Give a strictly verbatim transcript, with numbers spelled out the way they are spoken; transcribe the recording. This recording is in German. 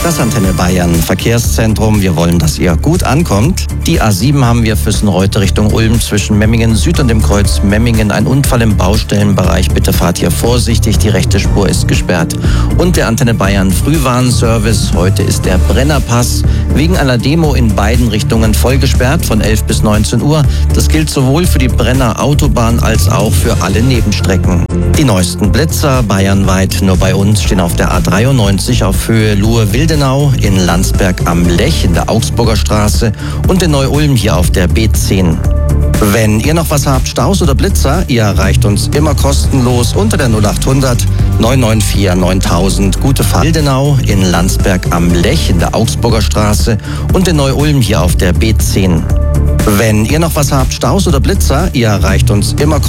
Das Antenne Bayern Verkehrszentrum. Wir wollen, dass ihr gut ankommt. Die A sieben haben wir Füssen-Reute Richtung Ulm zwischen Memmingen Süd und dem Kreuz Memmingen. Ein Unfall im Baustellenbereich. Bitte fahrt hier vorsichtig. Die rechte Spur ist gesperrt. Und der Antenne Bayern Frühwarnservice. Heute ist der Brennerpass wegen einer Demo in beiden Richtungen voll gesperrt von elf bis neunzehn Uhr. Das gilt sowohl für die Brenner Autobahn als auch für alle Nebenstrecken. Die neuesten Blitzer bayernweit nur bei uns stehen auf der A dreiundneunzig auf Höhe Luhe-Wildenau, in Landsberg am Lech in der Augsburger Straße und in Neu-Ulm hier auf der B zehn. Wenn ihr noch was habt, Staus oder Blitzer, ihr erreicht uns immer kostenlos unter der null achthundert neun neun vier neuntausend. Gute Fahrt. Wildenau, in Landsberg am Lech in der Augsburger Straße und in Neu-Ulm hier auf der B zehn. Wenn ihr noch was habt, Staus oder Blitzer, ihr erreicht uns immer kostenlos